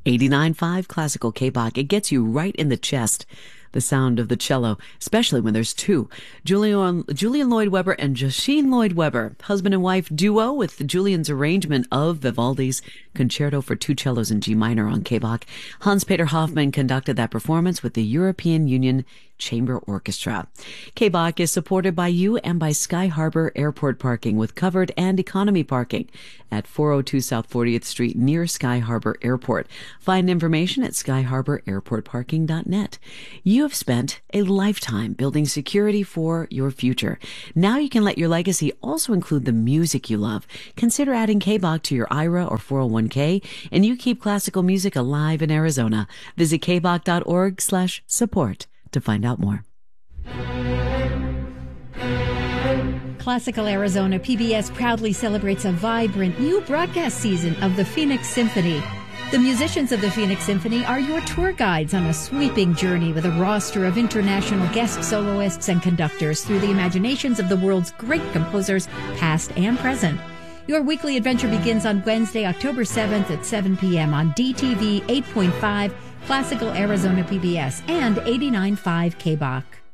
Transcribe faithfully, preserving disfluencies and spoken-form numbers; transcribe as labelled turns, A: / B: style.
A: eighty-nine point five Classical K-Bach. It gets you right in the chest. The sound of the cello, especially when there's two. Julian, Julian Lloyd-Webber and Joshine Lloyd-Webber, husband and wife duo with Julian's arrangement of Vivaldi's Concerto for Two Cellos in G Minor on K-Bach. Hans-Peter Hoffmann conducted that performance with the European Union Chamber Orchestra. K-Bach is supported by you and by Sky Harbor Airport Parking with covered and economy parking at four oh two South fortieth Street near Sky Harbor Airport. Find information at sky harbor airport parking dot net. You have spent a lifetime building security for your future. Now you can let your legacy also include the music you love. Consider adding K-Bach to your I R A or four oh one k, and you keep classical music alive in Arizona. Visit k bach dot org slash support to find out more.
B: Classical Arizona P B S proudly celebrates a vibrant new broadcast season of the Phoenix Symphony. The musicians of the Phoenix Symphony are your tour guides on a sweeping journey with a roster of international guest soloists and conductors through the imaginations of the world's great composers, past and present. Your weekly adventure begins on Wednesday, October seventh at seven p.m. on D T V eight point five, Classical Arizona P B S, and eighty-nine point five K-Bach.